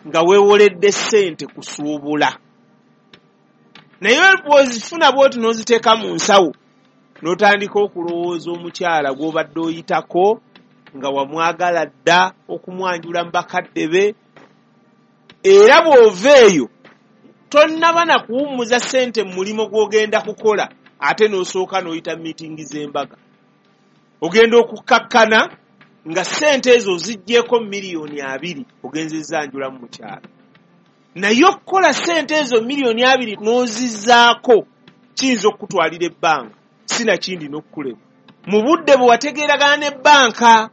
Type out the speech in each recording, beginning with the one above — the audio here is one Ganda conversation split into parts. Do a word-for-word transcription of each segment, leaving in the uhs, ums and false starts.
nga weewoledde ssente kusuubula. Naye bw'ozifuna bw'oti n'oziteeka mu nsawo n'otandika okulowooza omukyala gw'obadde oyitako nga wamwagala dda okumwanjula mu bakadde be, era bw'ova eyo tonnaba na kuwummuza ssente mu mulimo gw'ogenda kukola ate n'osooka n'oyita miitingi z'embaga. Ogenda okukkakkana nga ssente ezo ziggyeko miliyoni abiri ogenzezza njula mu mukyala. Naye okukola ssente ezo miliyoni abiri n'ozizzaako kiyinza okutwalira ebbanga sina kindi n'okkulema. Mu budde bwe wategeeragana n'ebbanka,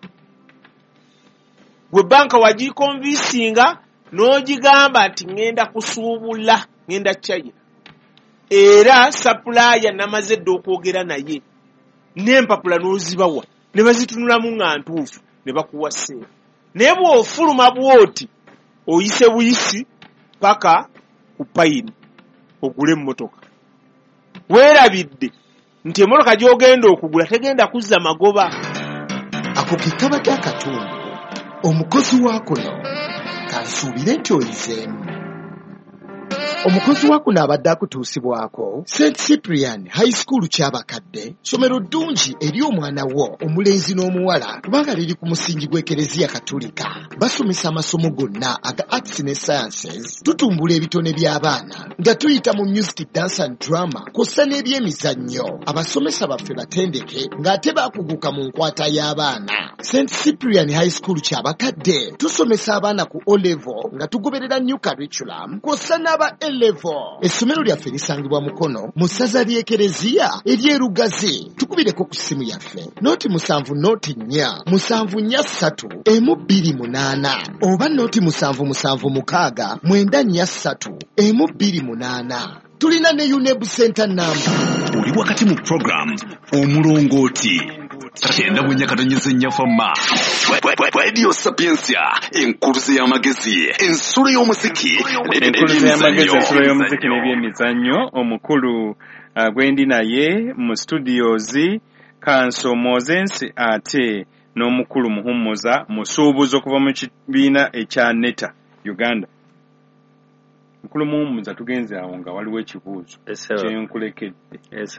gwe banka wagikonvisinga n'ogigamba nti ngenda kusuubula, ngenda China, era sapulaya namaze dda okwogera naye n'empapula n'ozibawa ne bazitunulamu nga ntuufu ne bakuwa ssente. Naye bw'ofuluma bw'oti oyise buyisi paka ku payini ogule emmotoka, weerabidde nti emmotoka gy'ogenda okugula tegenda kuzza magoba. Ako ke kabadde akatundu omukozi wakuno kansuubire nti oyizeemu. Omukozi wakuno abadde akutuusibwako Saint Cyprian High School ky'abakadde, ssomero ddungi eri omwana wo omulenzi n'omuwala kubanga liri ku musingi gw'Ekereziya Katolika. Basomesa amasomo gonna aga arts ne sciences, tutumbula ebitone by'abaana nga tuyita mu music, dance and drama kw'ossa n'ebyemizannyo. Abasomesa baffe batendeke ng'ate baakuguka mu nkwata y'abaana. Saint Cyprian High School ky'abakadde tusomesa abaana ku O level nga tugoberera new curriculum kw'ossa n'aba A level. Essomero lyaffe lisangibwa Mukono mu ssaza ly'Ekereziya ery'Erugazi. Tukubireko ku ssimu yaffe nooti musanvu nooti nnya musanvu nnya ssatu emu bbiri munaana oba nooti musanvu musanvu mukaaga mwenda nnya ssatu emu bbiri munaana. Tulina ne U N E B Center number. Oli wakati mu program omulongooti kyenda bwe nyakatonyeza nnyafama Radio Sapiensia, enkuluze y'amagezi, ensolo y'omuziki, enkuluze y'amagezi, ensolo y'omuziki n'ebyemizannyo. Omukulu gwendi naye mu studios Kanso Moses ate n'omukulu Muhumuza musuubuzi okuva mu kibiina ekya Neta Uganda. Mukulu Muhumuza tugenze awo nga waliwo ekibuuzo kyenkulekedde.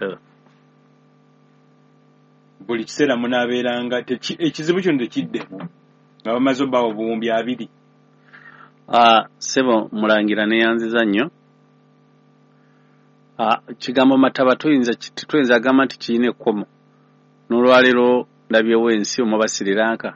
Buli kiseera munaabeeranga ekizibu kino tekiddemu nga bamaze obbawo obuwumbi abiri. Ah, sebo mulangira neyanziza nnyo. Ah, kigambo mataba tuyinza tuyinza agamba nti kiyina ekkomo. N'olwaleero ndabyewo ensi omuba Sri Lanka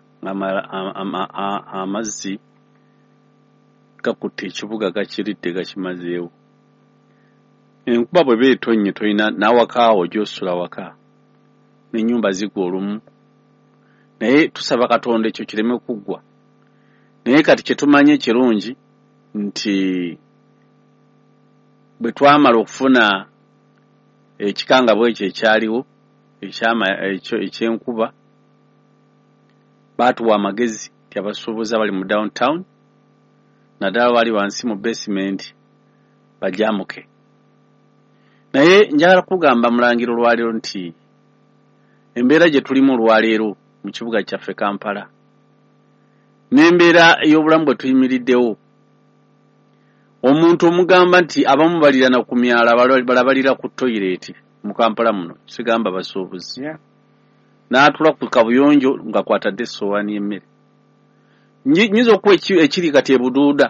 amazzi gakutte ekibuga gakiridde gakimazeewo. Enkuba bwe beetonnye toyina n'awakaawo gy'osula waka n'ennyumba zigwa olumu. Naye tusaba Katonda ekyo kireme kuggwa. Naye kati kye tumanye ekirungi nti bwe twamala okufuna ekikangabwa ekyo ekyaliwo ekyenkuba, baatuwa amagezi nti abasuubuzi bali mu downtown naddala bali wansi mu basement bajamuke. Naye njagala kugamba Mulangira olwaleero nti embeera gye tulimu olwaleero mu kibuga kyaffe Kampala n'embeera ey'obulamu bwe tuyimiriddewo, omuntu omugamba nti abamu balirana ku myala balabalira ku toilet mu Kampala muno, sigamba basuubuzi, n'atula ku kabuyonjo nga kwatadde essowaani y'emmere. Nyiza okuwa ekiri kati ebuduuda.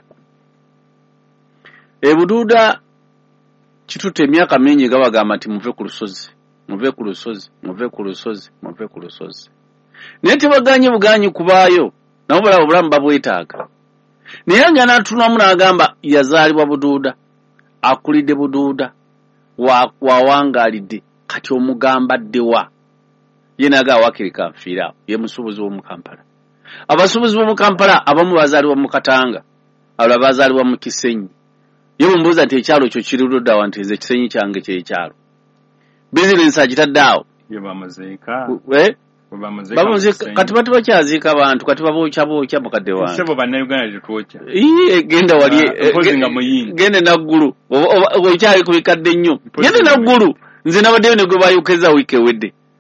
Ebuduuda kitutte emyaka mingi nga bagamba nti muve ku lusozi, muve ku lusozi, muve ku lusozi, muve ku lusozi. Naye tebaganye buganyi kubaayo, nabo balaba obulamu babwetaaga. Naye nga n'atunamu n'agamba yazaalibwa Buduuda, akulidde Buduuda, wawangaalidde, kati omugamba ddewa. Ye n'agamba wakirika nfiira, ye musuubuzi w'omu Kampala. Abasuubuzi b'omu Kampala abamu bazaalibwa mu Katanga, abalala bazaalibwa mu Kisenyi. Ye mumbuuza nti ekyalo kyo kiri ludda wa nti nze Kisenyi kyange ky'ekyalo. Bizinensi agitadde awo. Ye bamuziika. We? Bamuziika. Kati bati bakyaziika abantu, kati babookya bookya mukadde wange. Sebo bannayuganda tetwokya. Iye genda wali. Mpozi nga muyinga. Gende naggulu. Okyali ku bikadde nnyo. Gende naggulu. Nze nabaddeyo ne gwe baayokeza wiiki ewedde.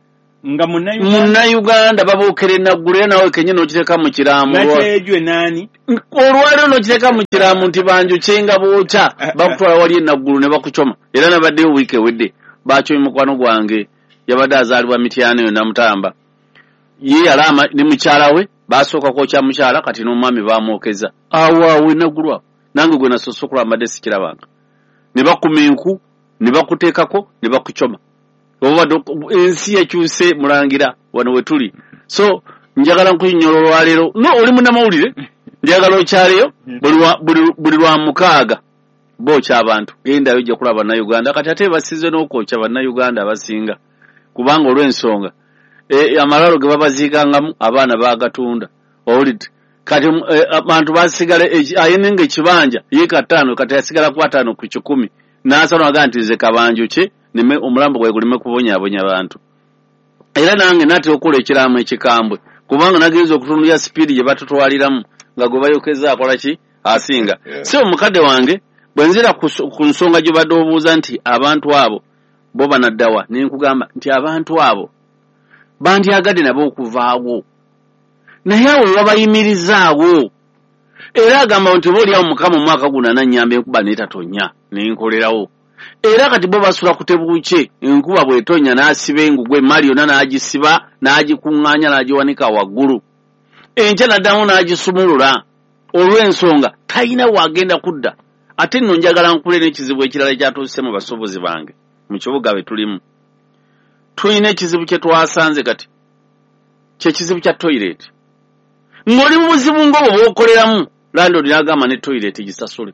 nga munna Uganda babokere nagule nawe kenye no kiteka mu kiramu nakejwe nani olwalo no kiteka mu kiramu nti banju chenga bocha bakutwala wali nagulu ne bakuchoma era nabadde wike wedde bacho mukwano gwange yabadde azalibwa Mityana yo namutamba ye alama ni mukyala we basoka ko kya mukyala kati no mami bamwokeza awawe nagulwa nange gwe nasosokula amadesi kirabanga ne bakumenku ne bakutekako ne bakuchoma oba ensi yakyuse mulangira wano wetuli so njagala nkunyolo lwalero no oli munamawulire njagala okyaleyo buli lwa mukaaga bocha abantu genda yoje kulaba na Uganda kati ate basize n'okwocha bana Uganda abasinga kubanga olw'ensonga e amalalo ge babaziikangamu abaana bagatunda olid kati abantu basigale ayenenge kibanja yeka ttaano kati yasigala ku ataano ku kikumi n'asano agantize kabanjo kye nime omulambo gwe gulime kubonya abonya abantu era nange nati okola ekiramu ekikambwe kubanga nagezo okutundya speed je batutwaliramu nga go bayokeza akola ki asinga yeah. So mukade wange bwenzira ku nsonga gye badobuuza nti abantu abo bo banaddawa ninkugamba nti abantu abo bandi agade nabo okuvaawo naye abo babayimirizaawo era agamba nti boli awo mukama mwaka guna nanyambe enkuba netatonya ninkolerawo era kati bo basula kutebuuche enkuba bwetonya n'asiba engugwe Mario nana agisiba n'agikuŋŋaanya n'agiwanika waggulu enkya naddamu n'agisumulula olw'ensonga talina wagenda kudda ate nno njagala nkule n'ekizibu ekirala kyatuuse mu basobozi bange mu kibuga bwe tulimu tulina ekizibu kye twasanze kati kye kizibu kya toilet ng'oli mu buzibu ng'obwo bw'okoleramu landlord n'agamba ne toilet gisasule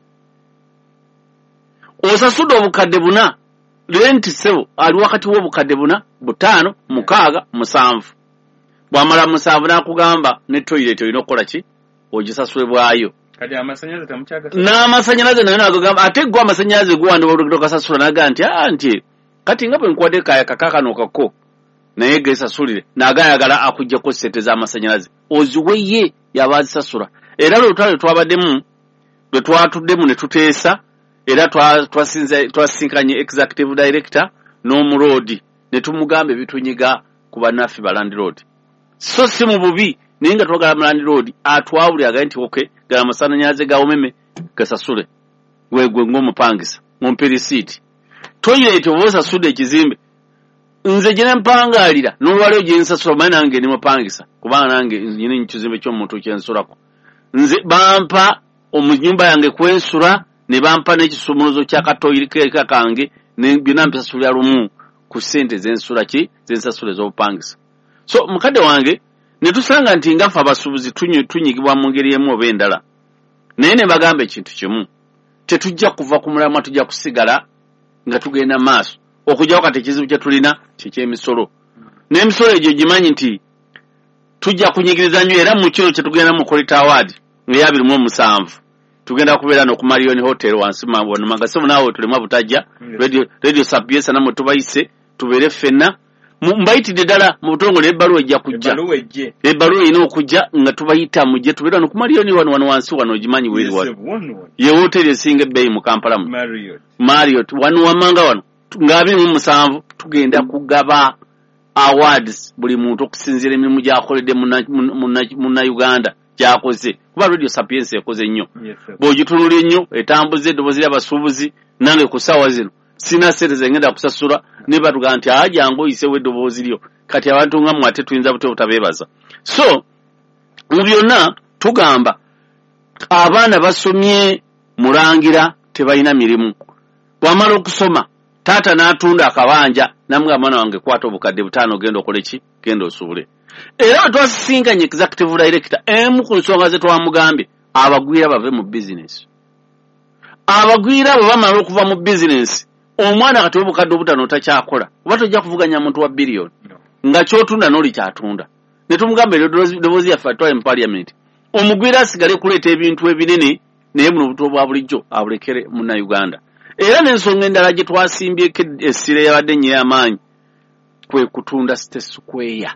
osasudde obukadde buna renti sebo ali wakati w'obukadde buna butaano mukaaga musanvu bwamala musanvu n'akugamba ne toilet olina okukola ki ogisasule bwayo kati amasanyalaze tamukyaka n'amasanyalaze nayo n'agamba ate gwe amasanyalaze guwandi olutokasasula n'aga nti ah nti kati nga bwe nkuwadde kaya kakakano kako naye gesasulire n'agayagala akuggyako sente z'amasanyalaze oziwe ye yaba azisasula era lwetwale twabaddemu lwe twatuddemu ne tuteesa era twasinze twasinkanye executive director n'omuroodi ne tumugamba ebitunyiga ku bannaffe ba landlord so si mu bubi naye nga twagala mu landlord atwawulira agaye nti oke gala amasannyalaze ga umeme gasasule wegwe ng'omupangisa ng'ompe risiiti toilet oba osasudde ekizimbe nze gye nempangaalira n'olwaliyo gye nsasula omanyi nange ndi mupangisa kubanga nange nyina ekizimbe ky'omuntu kyensulako nze bampa omunyumba yange kwensula ne bampa n'ekisumuluzo ky'akatoyirika kange ne byonna mpisasulira lumu ku ssente z'ensula ki z'ensasula ez'obupangisa so mukadde wange ne tusanga nti ngaffe abasuubuzi tunyigibwa mu ngeri emu oba endala naye ne bagamba ekintu kimu tetujja kuva ku mulamwa tujja kusigala nga tugenda maaso okujjawo kati ekizibu kye tulina kyekyemisolo n'emisolo egyo gimanyi nti tujja kunyigiriza nnyo era mu kiro kye tugenda mu Kolita Award ng'eyabiri mu omusanvu tugenda kubeera n'okumalioni hotel wansi mabona magasimu naawe tulema butajja radio radio sapiesa namwe tubayise tubeere ffenna mbayitidde ddala mu butongole ebbaluwa ejja kujja ebbaluwa erina okujja nga tubayita mujje tubeera n'okumalioni wano wano wansi wano ogimanyi weeri wano ye hotel esinga ebbeeyi mu Kampala mu Marriott wano wamanga wano ng'abiri mu musanvu tugenda kugaba awards buli muntu okusinziira emirimu gy'akoledde munna Uganda gyakoze kuba radio sapiensi ekoze nnyo bw'ogitunula ennyo etambuza eddoboozi ly'abasuubuzi nange ku ssaawa zino sina ssente zengenda kusasula ne batugaa nti aa jangu oyisewo eddoboozi lyo kati abantu nga mmwe ate tuyinza bute obutabeebaza so mu byonna tugamba abaana basomye mulangira tebalina mirimu bw'amala okusoma taata n'atunda akabanja namugamba mwana wange kwata obukadde butaano genda okole ki genda osuubule era twasisinkanye executive director emu ku nsonga ze twamugambye abagwira bave mu business abagwira abo bamala okuva mu business omwana kati obukadde obutaano takyakola oba tojja kuvuganya muntu wa billion nga kyotunda n'oli kyatunda ne tumugamba eddoboozi yaffe atwale mu parliament omugwira asigale kuleeta ebintu ebinene naye buno obuto bwa bulijjo abulekere munna Uganda era n'ensonga endala gye twasimbyeko essira yabadde nnyo y'amaanyi kwe kutunda City Square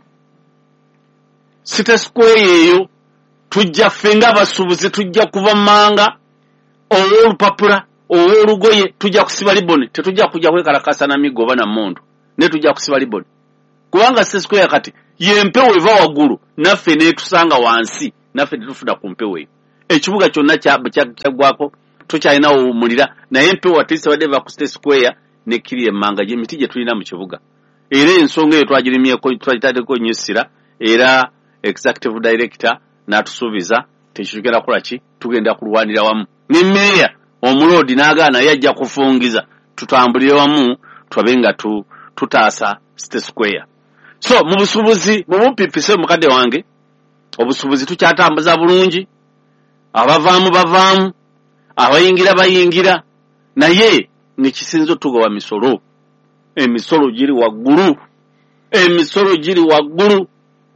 City Square eyo tujja ffe ng'abasuubuzi tujja kuva manga olw'olupapula olw'olugoye tujja kusiba liboni tetujja kujja kwekalakasa na miggo oba na mmondo naye tujja kusiba liboni kubanga Square kati yempewo eva waggulu naffe netusanga wansi naffe tetufuna ku mpewo eyo ekibuga kyonna kyagwako tokyalina omulira naye empewo atise badde va ku Square ne kiri emmanga gy'emiti gye tulina mu kibuga era ensonga eyo twagirimyeko twagitaddeko nnyo essira era executive director n'atusuubiza tekitugenda kukola ki tugenda kulwanira wamu ne meeya omuloodi n'agaana yajja kufungiza tutambulire wamu twabe nga tu, tutaasa State Square. So mu busubuzi mu bupipise mukadde wange obusubuzi tukyatambuza bulungi abavaamu bavaamu abayingira bayingira naye nekisinzo tugoba misolo emisolo giri waggulu emisolo giri waggulu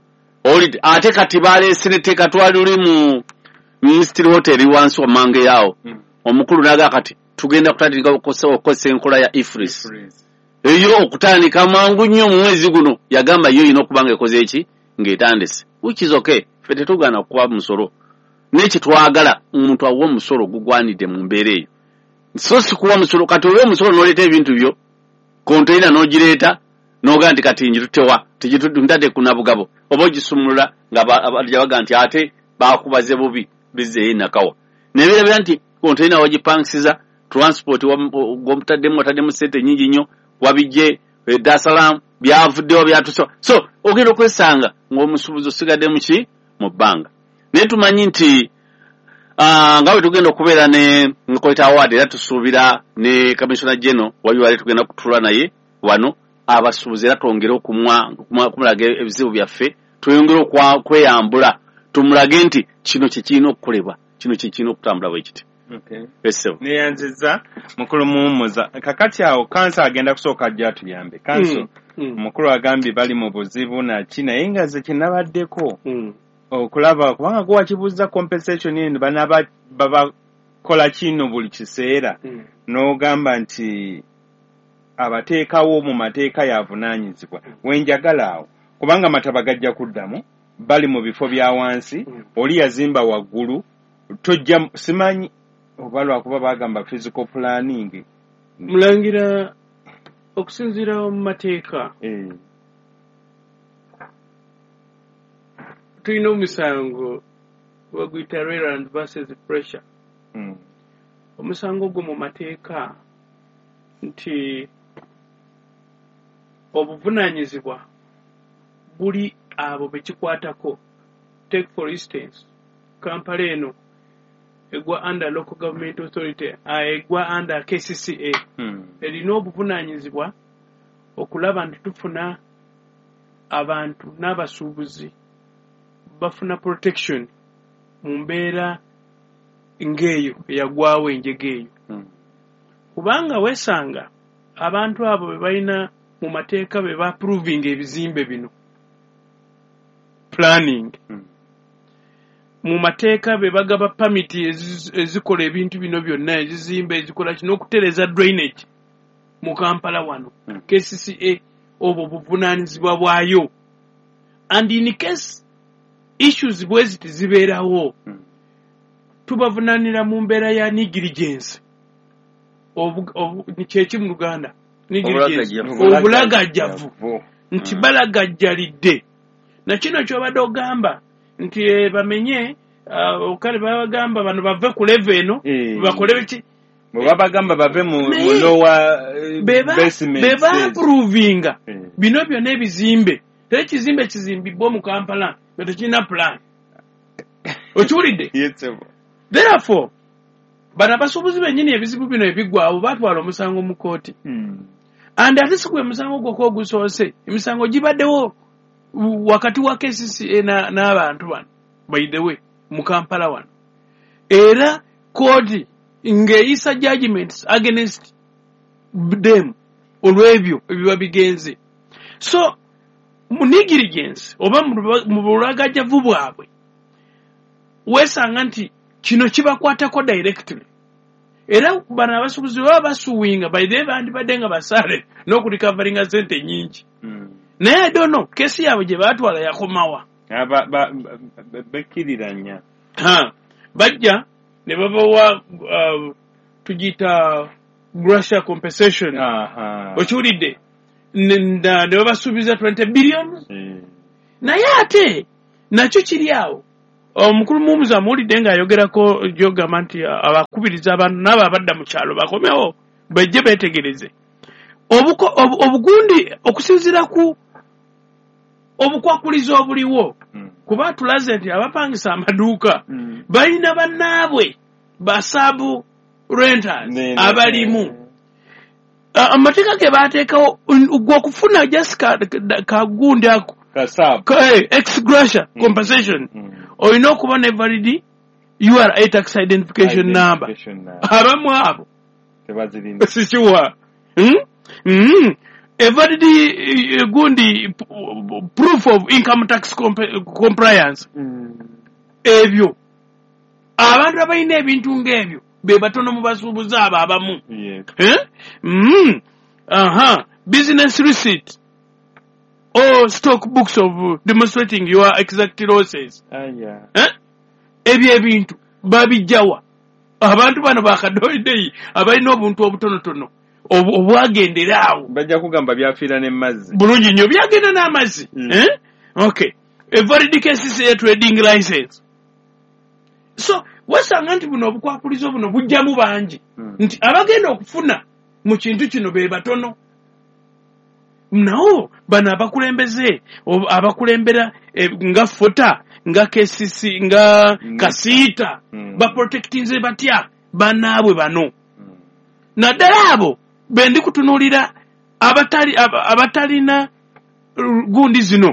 oli ate kati baleesere teeka twali uli mu Mystery Hotel wansi wa mange yawo mm. omukulu naga kati tugenda kutandika okukozesa enkola ya ifris eyo okutandika mangu nnyo mu mwezi guno yagamba yo ino kubanga ekoze eki ng'etandise which is okay ffe tetugana kuba musolo n'eki twagala omuntu awa omusolo gugwanidde mu mbeera eyo so si kuwa musolo kati owa omusolo n'oleeta ebintu byo konteina n'ogireeta n'ogaa nti kati njitutewa ntadde kunabugabo oba ogisumulula nga abalya baga nti ate baakubaze bubi bizeeyo nakawa nebirabira nti konteina wagipangisiza transport gwomutaddemu wataddemu ssente nyingi nnyo wabijje Dar es Salaam byavuddewo byatuso so ogenda okwesanga ng'omusuubuzi osigadde mu ki mu bbanga naye tumanyi nti uh, nga bwe tugenda okubeera ne Nkoita Award era tusuubira ne Commissioner General wali wali tugenda kutuula naye wano abasuubuzi era twongere okumulaga ebizibu byaffe tweyongere okweyambula tumulage nti kino kyekirina okukolebwa kino kyekirina okutambula bwe kiti. Okay. Eso. Neyanziza mukulu muumuza kakati awo kansa agenda kusooka ajja tuyambe kanso mm. mm. mukulu agambye bali mu buzibu na kina yenga ze kinabaddeko mm. okulaba kubanga gwa kibuza compensation eno bana baba kola kino buli kiseera mm. n'ogamba nti abateekawo mu mateeka yavunaanyizibwa wenjagala awo kubanga mataba gajja kuddamu bali mu bifo bya wansi mm. oli yazimba waggulu tojja simanyi obalwa kuba bagamba physical planning mulangira okusinzira mu mateeka eh tulina omusango baguyita Rayland versus Pressure mm. omusango gwo mu mateeka nti obuvunaanyizibwa buli abo bekikwatako. Take for instance Kampala eno egwa under local government authority egwa under K C C A hmm. erina obuvunaanyizibwa okulaba nti tufuna abantu n'abasuubuzi bafuna protection mu mbeera ng'eyo eyagwawo enjega eyo hmm. kubanga wesanga abantu abo be balina mu mateeka be baproving ebizimbe bino planning hmm. mu mateeka be bagaba pamiti ezikola ebintu bino byonna ezizimba ezikola kino okutereza drainage mu Kampala wano mm. K C C A obwo buvunaanyizibwa bwayo and in case issues bweziti zibeerawo mm. tubavunaanira mu mbeera ya negligence kyeki mu Luganda obulagajjavu nti balagajjalidde na kino kyobadde ogamba nti bamenye okale babagamba bano bave ku level eno bakole biki babagamba bave mu lower basement beba proving bino byonna ebizimbe tere kizimbe kizimbibwa mu Kampala beto kina plan okiwulidde therefore bana basuubuzi bennyini ebizibu bino ebigwawo batwala omusango mu kooti and ate si gwe musango gwokka ogusoose emisango gibaddewo wakati wa K C C A na n'abantu bano by the way mu Kampala wano era kooti ng'eyisa judgments against them olw'ebyo ebiba bigenze so mu negligence oba mu bulagajjavu bwabwe weesanga nti kino kibakwatako directly era bano abasuubuzi baba basuwinga by the way bandibadde nga basale n'okulikavaringa sente nyingi mm. naye I don't know kesi yaabwe gye baatwala yakomawa bekkiriranya ha bajja ne babawa uh, tugiyita Russia compensation aha okiwulidde ne babasuubiza twenty billion naye ate nakyo kiri awo omukulu muumuza amuwulidde ng'ayogerako gyogamba nti abakubiriza abantu n'abo abadda mu kyalo bakomewo bajje beetegereze obugundi okusinziira ku obukwakuliza obuliwo kuba tulaze nti abapangisa amaduuka balina bannaabwe basaabu renters abalimu amateeka ge baateekawo gwokufuna just kagundi ako ex gratia compensation olina okuba ne valid U R A tax identification number abamu abo sikiwa a valid gundi proof of income tax compliance ebyo abantu abalina ebintu ng'ebyo be batono mu basuubuzi abo abamu business receipt or stock books of demonstrating your exact losses ebyo ebintu babijjawa abantu bano bakadoideyi abalina obuntu obutonotono obwagendera awo bajja kugamba byafiira n'emazzi bulungi nnyo byagenda n'amazzi okay a valid K C C A trading license so wasanga nti buno obukwakulizo buno bujjamu bangi nti abagenda okufuna mu kintu kino be batono nawo bano abakulembeze abakulembera nga fota nga K C C nga kasiita baprotectinze batya banaabwe bano naddala abo bendi kutunuulira abatali abatalina gundi zino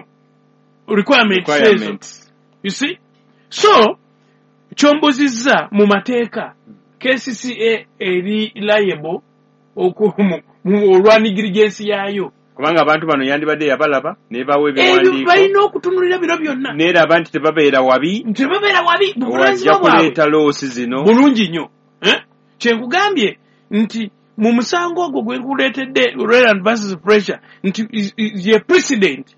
requirements you see so chombozizza mu mateeka K C C A eri liable okumu olwa negligence yayo kubanga abantu bano yandibadde yabalaba ne bawe ebiwandiiko ebyo balina okutunulira bino byonna neeraba nti tebabeera wabi tebabeera wabi wajja kuleeta loosi zino bulungi nnyo kyenkugambye nti mu musango ogwo gwe guleetedde Rayland versus Pressure nti ye president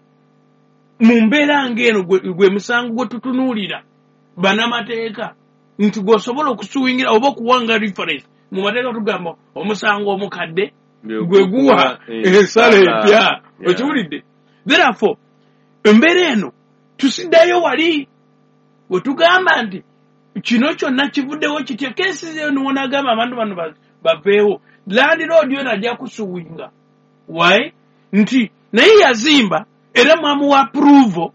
mu mbeera ng'eno gwe musango gwe tutunuulira banamateeka nti gwosobola okusuwingira oba okuwanga reference mu mateeka tugamba omusango omukadde gwe guwa ensala empya okiwulidde therefore embeera eno tusiddayo wali bwe tugamba nti kino kyonna kivuddewo kitya kesi niwonagamba abantu bano baveewo landlord yona ajja kusuwinga waye nti naye yazimba era mwamuwa approval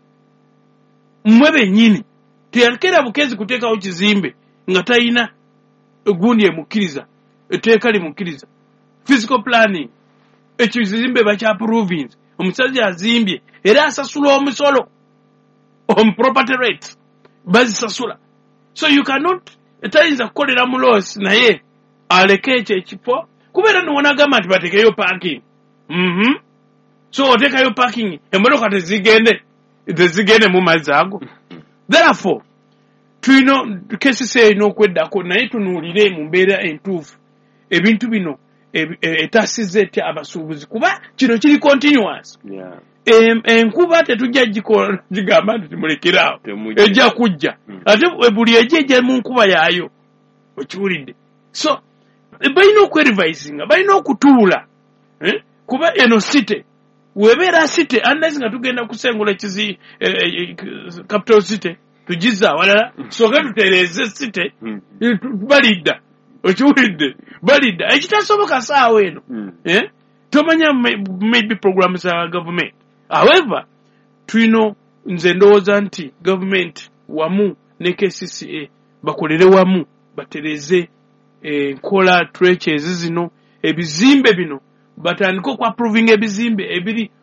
mmwe bennyini teyakera bukezi kuteekawo kizimbe nga talina gundi emukkiriza etteeka limukkiriza physical planning ekizimbe bakya provings omusajja azimbye era asasula omusolo on property rates bazisasula so you cannot etayinza kukolera mu loss naye aleke ekyo ekifo kubeera niwonagamba nti batekeyo parking mm-hmm. so oteekayo parking emmotoka tezigende tezigende mu mazzi ago therefore tulina K C C A erina okweddako naye tunuulire mu mbeera entuufu ebintu bino etasiza etya abasuubuzi kuba kino kiri continuous enkuba tetujja gigamba nti timulekerawo ejja kujja ate buli ejja ejja mu nkuba yaayo okiwulidde so balina okwerevisinga balina okutuula kuba eno city webeera city unless nga tugenda kusengula kizi capital city tugiza walala soka tutereeze city balidda okiwulidde balidda ekitasoboka saawa eno tomanya maybe program za government however tulina nze ndowooza nti government wamu ne K C C A bakolere wamu batereze enkola treches zino ebizimbe bino batandika oku approving ebizimbe ebiri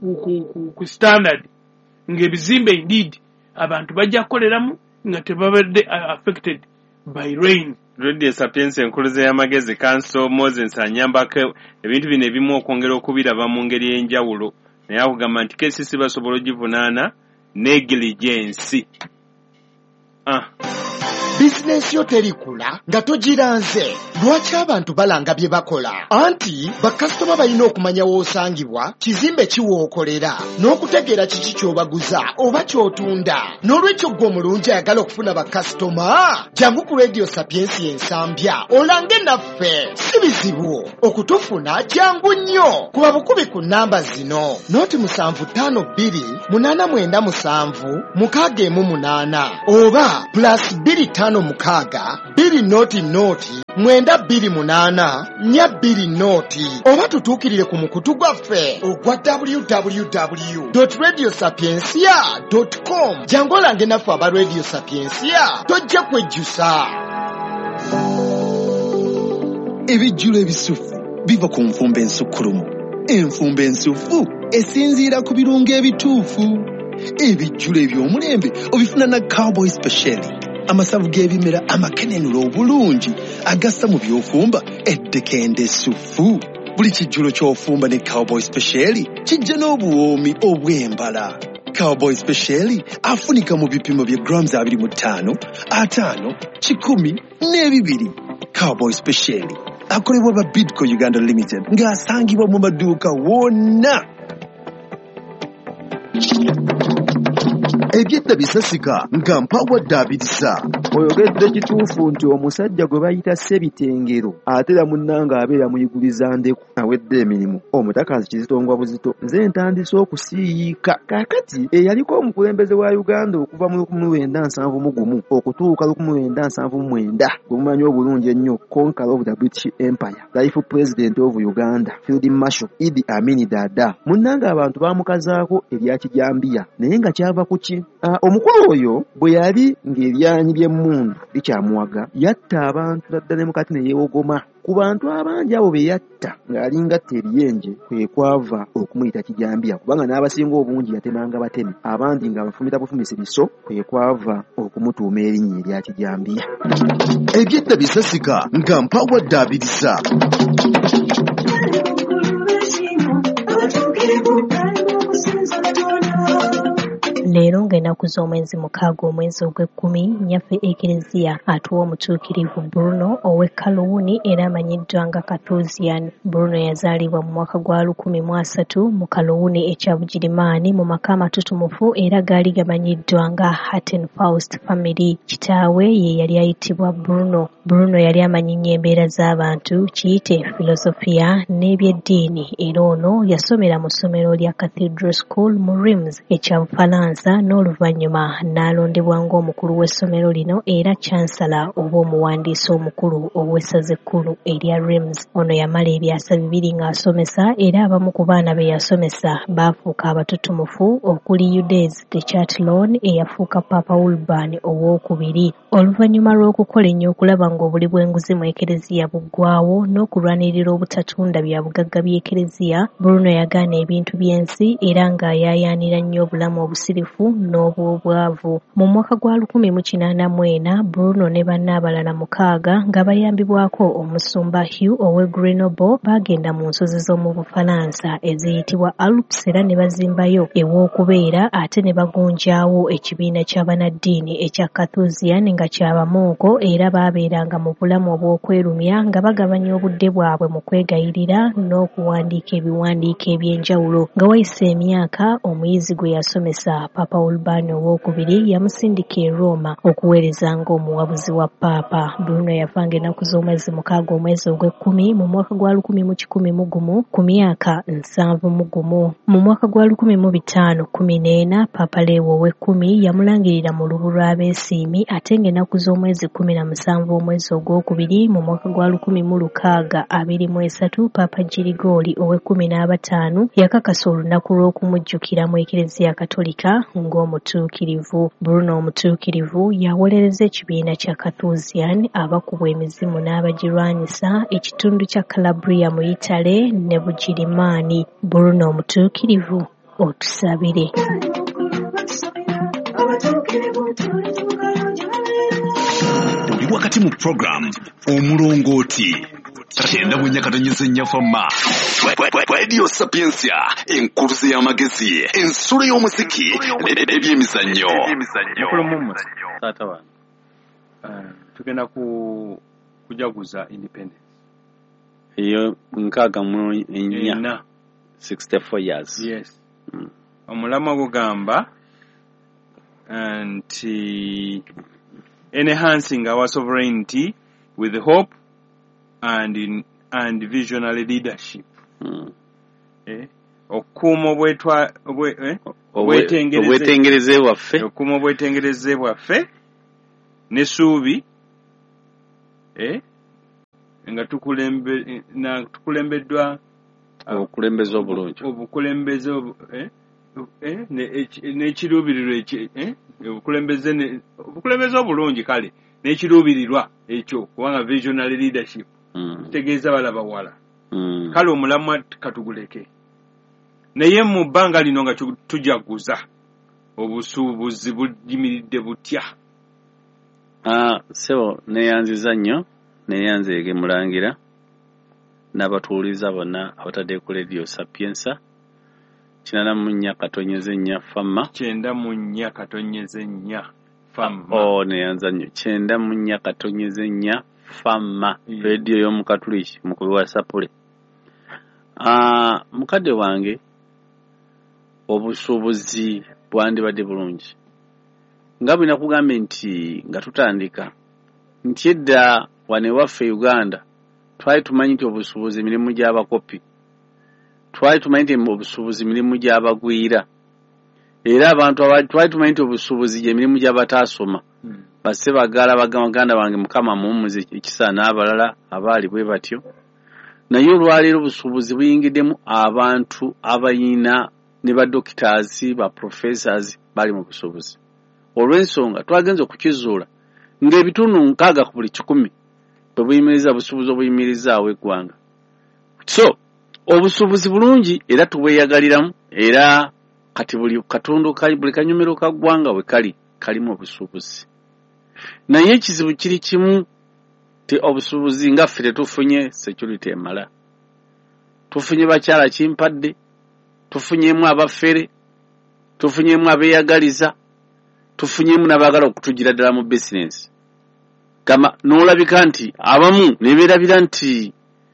ku standard ng'ebizimbe indeed abantu bajja kukoleramu nga tebabadde affected by rain. Radio Sapiens enkuluze y'amagezi Council Moses anyambako ebintu bino ebimu okwongera okubiraba mu ngeri y'enjawulo naye akugamba nti K C C basobola ogivunaana negligence. Ah. bizinesi yo terikula nga togiranze. Lwaki abantu balanga bye bakola? Anti bakasitoma balina okumanya w'osangibwa, kizimbe kiwookolera, n'okutegeera kiki ky'obaguza oba ky'otunda. N'olwekyo ggwe omulungi ayagala okufuna bakasitoma, jangu ku Radio Sapiensi ensambya olange naffe. Si bizibu okutufuna, jangu nnyo. Kuba bukubi ku nnamba zino: noti musanvu ttaano bbiri munaana mwenda musanvu mukaaga emu munaana, oba plus bbiri ttaano mukaaga bbiri noti noti mwenda bbiri munaana nnya bbiri noti, oba tutuukirire ku mukutu gwaffe ogwa w w w dot radio sapiensia dot com. jangu olange naffe aba Radio Sapiensia, tojja kwejjusa. Ebijjulo ebisufu biva ku nfumba ensukkulumu. Enfumba ensufu esinziira ku birungo ebituufu. Ebijjulo eby'omulembe obifuna na Cowboy Special, amasavu g'ebimera amakenenula obulungi agassa mu by'ofumba eddekende essufu. Buli kijjulo ky'ofumba ne Cowboy Special kijja n'obuwoomi obw'embala. Cowboy Special afunika mu bipimo bya grams abiri mu ttaano, ataano, kikumi n'ebibiri. Cowboy Special akolebwa ba Bidco Uganda Limited ng'asangibwa mu maduuka wonna. Ebyedda bisasika nga mpawadde abirisa. Oyogedde kituufu nti omusajja gwe bayita Sebitengero atera munnanga abeera muyiguliza ndeku awedde emirimu. Omutakazi Kizitongwa Buzito nze ntandise okusiiyika. Kaakati eyaliko omukulembeze wa Uganda okuva mu lukumi lwenda nsanvu mu gumu okutuuka lukumi lwenda nsanvu mu mwenda gumumanyi obulungi ennyo, Conqueror of the British Empire, Life President of Uganda, Field Marshal Idi Amin Dada. Munnanga abantu bamukazaako erya Kijambiya naye nga kyava ku ki? Uh, omukulu oyo bwe yali ng'eryanyi by'emmundu likyamuwaga yatta abantu ddala ne mukati ne yeewogoma. Ku bantu abangi abo be yatta ng'alinga teriyenje kwe kwava okumuyita Kijambiya, kubanga n'abasinga obungi yatemanga batemi, abandi ng'abafumita bufumisi biso kwe kwava okumutuuma erinnya erya Kijambiya. Ebyedda bisasika nga mpawadde abirisa. Leero ng'ennaku z'omwezi mukaaga omwezi ogw'ekkumi, nnyaffe Ekereziya atuwa omutuukirivu Bruno ow'e Kaluwuni era amanyiddwa nga Kathuzian. Bruno yazaalibwa mu mwaka gwa lukumi mu asatu mu Kaluwuni ekya Bugirimaani mu maka amatutumufu era gaali gamanyiddwa nga Hatton Faust Family. Kitaawe ye yali ayitibwa Bruno. Bruno yali amanyi nnyo embeera z'abantu, kiyite filosofiya n'ebyeddiini, era ono yasomera mu ssomero lya Cathedral School mu Reims ekya Bufalansa, n'oluvannyuma n'alondebwa ng'omukulu w'essomero lino era chancellor oba omuwandiisi omukulu ow'essaza ekkulu erya Reims. Ono yamala ebyasa bibiri ng'asomesa era abamu ku baana be yasomesa baafuuka abatutumufu okuli Eudes de Chatillon eyafuuka Papa Urban owookubiri. Oluvannyuma lw'okukola ennyo okulaba ng'obuli bw'enguzi mu Ekereziya buggwaawo n'okulwanirira obutatunda bya bugagga by'Ekereziya, Bruno yagaana ebintu by'ensi era ng'ayaayaanira nnyo obulamu obusirifu n'obwobwavu. Mu mwaka gwa lukumi mu kinaana mu ena, Bruno ne banne abalala mukaaga nga bayambibwako omusumba Hugh ow'e Grenoble baagenda mu nsozi z'omu Bufalansa eziyitibwa Alps era ne bazimbayo ew'okubeera ate ne bagunjaawo ekibiina ky'abanaddiini ekya Kathuzian nga kyabamooko era baabeeranga mu bulamu obw'okwerumya nga bagabanya obudde bwabwe mu kwegayirira n'okuwandiika ebiwandiiko eby'enjawulo. Nga wayise emyaka, omuyizi gwe yasomesa Papa Urban owookubiri yamusindika e Roma okuweereza ng'omuwabuzi wa Papa. Bruno yafanga ennaku z'omwezi mukaaga omwezi ogw'ekkumi mu mwaka gwa lukumi mu kikumi mu gumu ku myaka nsanvu mu gumu. Mu mwaka gwa lukumi mu bitaano kkumi n'ena, Papa Leo ow'ekkumi yamulangirira mu lubu lw'abeesiimi ate ng'ennaku z'omwezi kkumi na musanvu omwezi ogwokubiri mu mwaka gwa lukumi mu lukaaga abiri mu esatu, Papa Girigoli ow'ekkumi n'abataano yakakasa olunaku lw'okumujjukira mu Ekereziya Katolika ng'omutuukirivu. Bruno omutuukirivu yawolereza ekibiina kya Kathuzian abakubwa emizimu n'abagirwanyisa ekitundu kya Calabria mu Itale ne Bugirimaani. Bruno omutuukirivu otusabire. Oli wakati mu program Omulongooti kyenda bwe nyakatonyeza ennyafama Radio Sapiensia enkuluze y'amagezi ensulo y'omuziki n'ebyemizannyo. Taata wange uh, tugenda ku kujaguza independence iyo nkaaga mu ennya ena sixty-four years. Yes. Mm. Omulama gugamba nti enhancing our sovereignty with hope and in, and visionary leadership. Mm. Eh? Okuuma obwetwa obwe eh? obwetengereze bwaffe okuuma obwetengereze bwaffe n'essuubi eh? nga tukulembe na tukulembeddwa obukulembeze obulungi obukulembeze eh? eh? n'ekiruubirirwa eh? obukulembeze obukulembeze obulungi kale n'ekiruubirirwa ekyo kubanga visionary leadership kitegeeza mm. balaba wala mm. kale omulamwa katuguleke naye mu bbanga lino nga tujaguza obusuubuzi buyimiridde butya. Ah, sebo neyanziza nnyo neyanzeege mulangira n'abatuuliza bonna abatadde ku Radio Sapienza kinana mu nnya katonyeze nnya famma kyenda mu nnya katonyeze nnya famma oh neyanza nnyo kyenda mu nnya katonyeze nnya famma yeah. Radio y'omukatuliki mukubi wa sapule. Ah, mukadde wange obusuubuzi bwandibadde bulungi nga bwe nakugambe nti nga tutandika nti edda wane waffe Uganda twali tumanyi nti obusuubuzi mirimu gy'abakopi, twali tumanyi nti obusuubuzi mirimu gy'abagwira, era abantu twali tumanyi nti obusuubuzi gye mirimu gy'abataasoma. hmm. basse bagala baganda bange mukama muwummuze ekisa n'abalala abaali bwe batyo, naye olwaleero obusuubuzi buyingiddemu abantu abayina ne ba doctors ba professors bali mu busuubuzi. Olw'ensonga twagenze okukizuula ng'ebitundu nkaaga ku buli kikumi bwe buyimiriza busuubuzi obuyimirizaawo eggwanga. So obusuubuzi bulungi era tubweyagaliramu, era kati buli katundu kali buli kanyumiro ka ggwanga bwe kali kalimu obusuubuzi. Naye ekizibu kiri kimu ti obusuubuzi nga ffe tetufunye security emala, tufunye bakyala kimpadde, tufunyemu abafere, tufunyemu abeeyagaliza, tufunyemu n'abaagala okutugira ddala mu business. Kama n'olabika nti abamu ne beerabira nti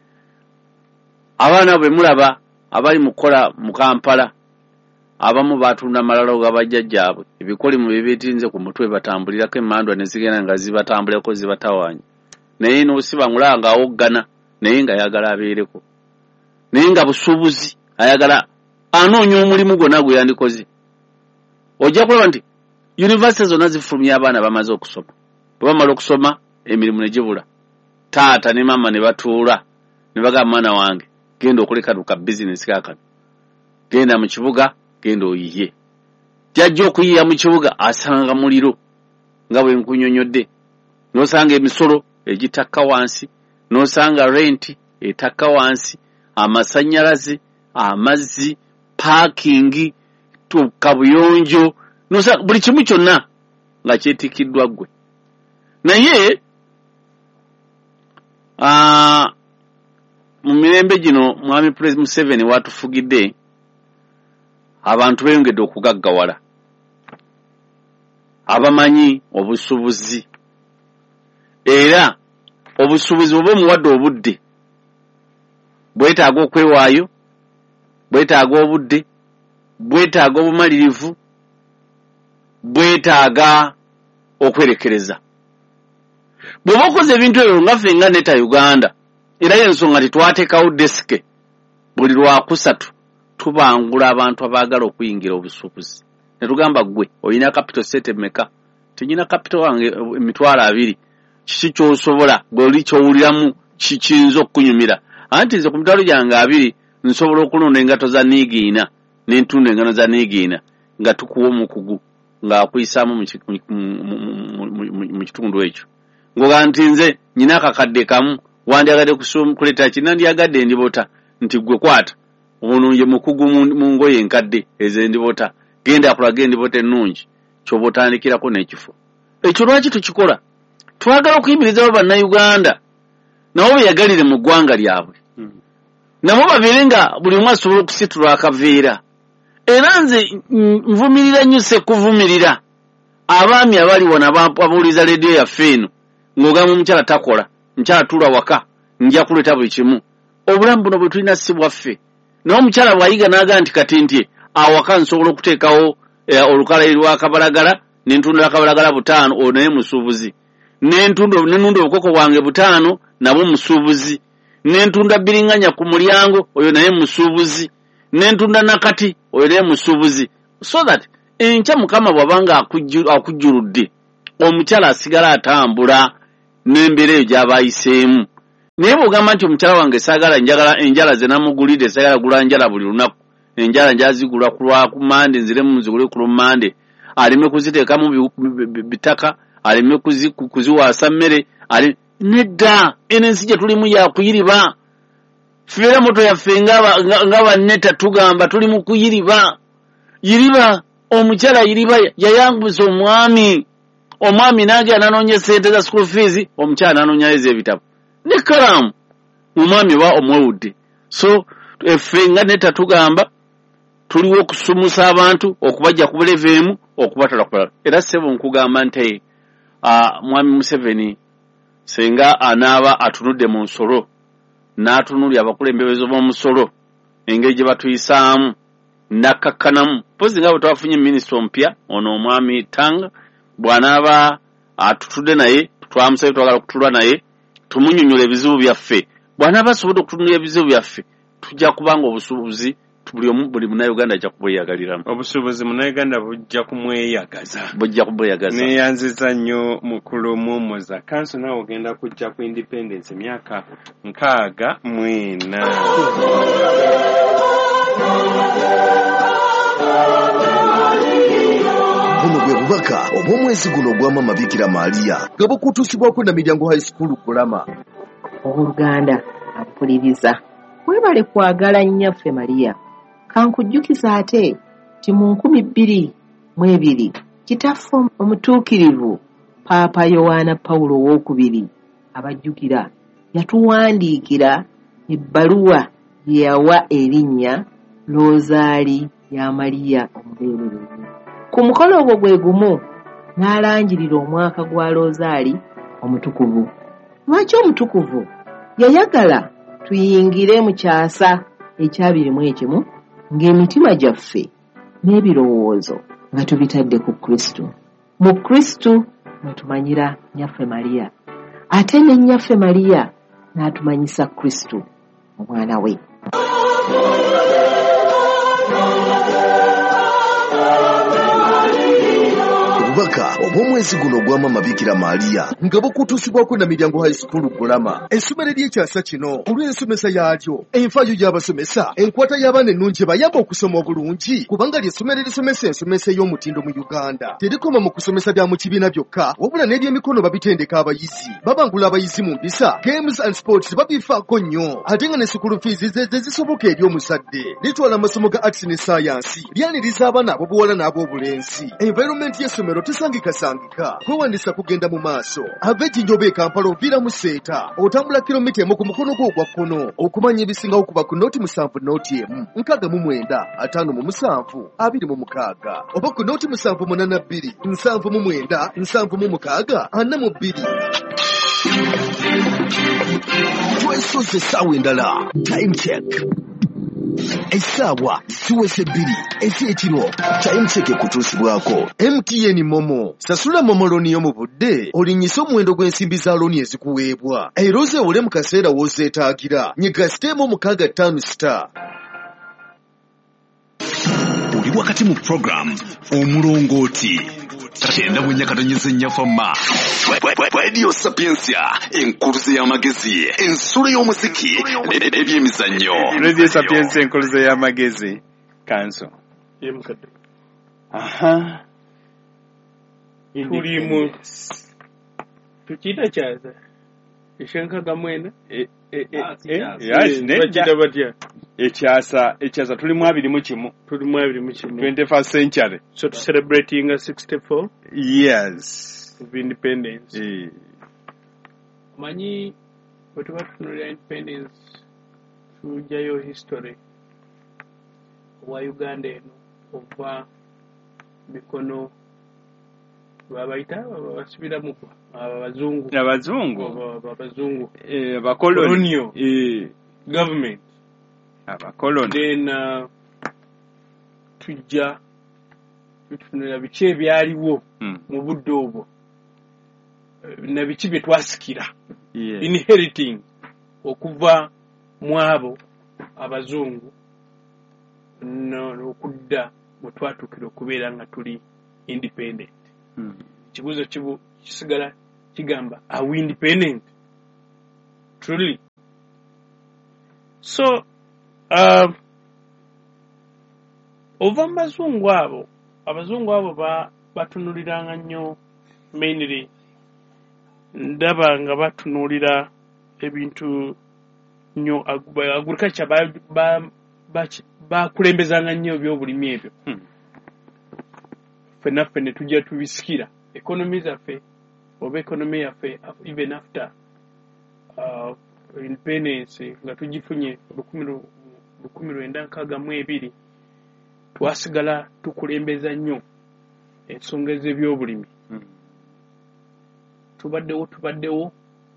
abaana bwe mulaba abali mu kukola mu Kampala abamu baatunda amalalo g'abajjajjaabwe, ebikoli mu beebeetinze ku mutwe batambulirako emmandwa ne zigenda nga zibatambulirako zibatawaanya, naye n'osiba ngulaba ng'awoggana naye nga ayagala abeereko, naye nga busuubuzi ayagala anoonya omulimu gwonna gwe yandikoze. Ojja kulaba nti university zonna zifulumya abaana bamaze okusoma, bwe bamala okusoma emirimu ne gibula, taata ne mama ne batuula ne bagamba mwana wange genda okulekaduka bizinesi kaakano, genda mu kibuga genda oyiye. Jajja okuyiya mu kibuga asanga muliro nga bwe nkunyonyodde, n'osanga emisolo egitakka wansi, n'osanga renti etakka wansi, amasannyalaze, amazzi, parking, kabuyonjo, n'osanga buli kimu kyonna nga kyetikiddwa ggwe. Naye aa mu mirembe gino mwami President Museveni watufugidde abantu beeyongedde okugaggawala, abamanyi obusuubuzi, era obusuubuzi bwe muwadde obudde bwetaaga okwewaayo, bwetaaga obudde, bwetaaga obumalirivu, bwetaaga okwerekereza. Bw'oba okoze ebintu ebyo nga ffe nga neta Uganda, era y'ensonga tetwateekawo desike buli lwakusatu tubangula abantu abaagala okuyingira obusuubuzi. Ne tugamba ggwe olina capital state mmeka? Tenyina capital wange emitwalo abiri. Kiki ky'osobola gwe oli ky'owuliramu kiyinza okukunyumira? Anti nze ku mitwalo gyange abiri nsobola okulonda engato za niigiina n'entunda engano za niigiina nga tukuwa omukugu ng'akuyisaamu mu kitundu ekyo. Ngoga nti nze nyina akakadde kamu wandyagadde kuleeta kinandyagadde endibota nti gwe kwata ono ye mukugu mu ngoye enkadde ezo endibota, genda akulaga endibota ennungi, ky'oba otandikirako n'ekifo ekyo. Lwaki tukikola? Twagala okuyimirizawo bannayuganda nabo beyagalire mu ggwanga lyabwe, nabo babeere nga buli omu asobola okusitula akaveera. Era nze nvumirira nnyo sekuvumirira abaami abali wano ababuuliza leediyo yaffe eno ng'ogamba omukyala takola mukyala tula waka nja kuleeta buli kimu obulamu buno bwe tulina si bwaffe naye omukyala bw'ayiga n'aga nti kati nti awaka nsobola okuteekawo eh, olukalali lwa kabalagala n'entunda kabalagala butaano ono naye musuubuzi n'entunda n'ennunda obukoko bwange butaano nabwo musuubuzi n'entunda bbiringanya ku mulyango oyo naye musuubuzi n'entunda nakati oyo naye musuubuzi so that enkya mukama bw'abanga akujjuludde omukyala asigala atambula n'embeera eyo gy'aba ayiseemu naye bw'ogamba nti omukyala wange saagala njagala enjala ze namugulidde saagala gula njala buli lunaku enjala njazigula ku lwakumande nziremu nzigule ku lumande aleme kuziteekamu bitaka aleme kuziwaasa mmere nedda eno ensi gye tulimu yakuyiriba fera moto yaffe nga banneta tugamba tuli mu kuyiriba yiriba omukyala yiriba yayanguza omwami omwami n'agenda n'anoonya ssente za school fees omukyala n'anoonyayo ez'ebitabo ne kalamu omwami ba omwewudde so effe nga neta tugamba tuliwo okusumusa abantu okubajja ku buleveemu okubatala kulala era sebo nkugamba nti uh, mwami Museveni senga anaaba atunudde mu nsolo n'atunulya abakulembeze b'omusolo engeri gye batuyisaamu nakkakkanamu pozi nga bwe twafunye minisita omupya ono omwami Tanga bw'anaaba atutudde naye twamusabye twagala okutulwa naye tumunyonyola ebizibu byaffe bw'anaaba asobodde okutunulya ebizibu byaffe tujja kubanga obusuubuzi buli omu buli munnayuganda ajja kubweyagaliramu obusuubuzi munnayuganda bujja kumweyagaza bujja kubweyagaza neeyanziza nnyo mukulu Muhumuza kanso naawe ogenda kujja ku independence emyaka nkaaga mwena buno bwe bubaka obw'omwezi guno ogw'amama Bikira Maria nga bukutuusibwako na Miryango High School Kulama. Oluganda ampuliriza webale kwagala nnyaffe Maria kankujjukiza ate ti mu nkumi bbiri mu ebiri kitaffe omutuukirivu Paapa Yowaana Pawulo owookubiri abajjukira yatuwandiikira ebbaluwa gye yawa erinnya Rosaali ya Maria omubeererezi. Ku mukolo ogwo gwe gumu n'alanjirira omwaka gwa Rosaali omutukuvu. Lwaki omutukuvu? Yayagala tuyingire mu kyasa ekyabirimu ekimu ng'emitima gyaffe n'ebirowoozo nga tubitadde ku Kristo. Mu Kristo mwe tumanyira nnyaffe Maria, ate ne nnyaffe Maria n'atumanyisa Kristo omwana we. Obubaka obw'omwezi guno ogw'amama Bikira Maria nga bukutuusibwako na Miryango High School Kulama. Essomero ly'ekyasa kino olw'ensomesa yaalyo, enfaayo gy'abasomesa, enkwata y'abaana ennungi ebayamba okusoma obulungi kubanga ly'essomero erisomesa ensomesa ey'omutindo mu Uganda. Terikoma mu kusomesa bya mu kibiina byokka wabula n'ebyemikono babitendeka abayizi, babangula abayizi mu mpisa, games and sports babifaako nnyo, ate nga ne school fees ze zisoboka eri omuzadde. Litwala amasomo ga arts ne science, lyaniriza abaana ab'obuwala n'ab'obulenzi. Environment y'essomero tesangikasangika, kwewandisa kugenda mu maaso. Ava Ejjinjoba e Kampala oviira mu Seeta, otambula kilomita emu ku mukono gwo ogwa kkono. Okumanya ebisingawo kuba ku nooti musanvu nooti emu, nkaaga mu mwenda, ataano mu musanvu, abiri mu mukaaga. Oba ku nooti musanvu munaana bbiri, nsanvu mu mwenda, nsanvu mu mukaaga, ana mu bbiri. Twesoze essaawa endala, time check. Essaawa ziwese bbiri ez'ekiro, time check ekutuusibwako. M T N Momo, sasula Momo looni yo mu budde, olinnyisa omuwendo gw'ensimbi za looni ezikuweebwa. Era ozeewole mu kaseera w'ozeetaagira. Nyiga siteemu omukaaga ttaano star. Oli wakati mu program omulongooti kyenda bwe nyakatonyeza ennyafama Radio Sapiensia enkuluze y'amagezi ensolo y'omuziki n'ebyemizannyo. Radio Sapiensia enkuluze y'amagezi kanso aha tulimu tukiyita kyaza ekyenkaaga mwenda bakiyita batya ekyasa ekyasa tulimu abiri mu kimu tulimu abiri mu kimu twenty-first century, so to celebrating a sixty-four years of independence. eh Manyi bwe tuba tutunulira independence tujjayo history wa Uganda eno okuva mikono babayita basubira mu abazungu abazungu abazungu eh abakoloni eh government abakoloni then uh, tujja tutunula biki ebyaliwo mm. mu budde obwo na biki bye twasikira yeah. inheriting okuva mu abo abazungu no okudda mu twatukira okubeera nga tuli independent mm. kibuzo kibu kisigala kigamba are we independent truly so uh, ova mu bazungu abo abazungu abo ba batunuliranga nnyo mainly ndaba nga batunulira ebintu nnyo agriculture ba ba bakulembezanga nnyo by'obulimi ebyo hmm. ffenna ffene tujja tubisikira economy zaffe oba economy yaffe even after uh, independence nga tugifunye lukumi lwenda nkaaga mu ebiri twasigala tukulembeza nnyo ensonga ez'ebyobulimi hmm. tubaddewo tubaddewo